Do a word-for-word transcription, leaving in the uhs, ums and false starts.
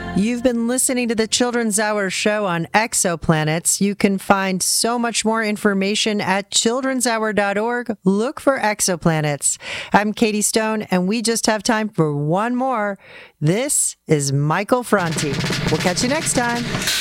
You've been listening to the Children's Hour show on exoplanets. You can find so much more information at children's hour dot org. Look for exoplanets. I'm Katie Stone, and we just have time for one more. This is Michael Franti. We'll catch you next time.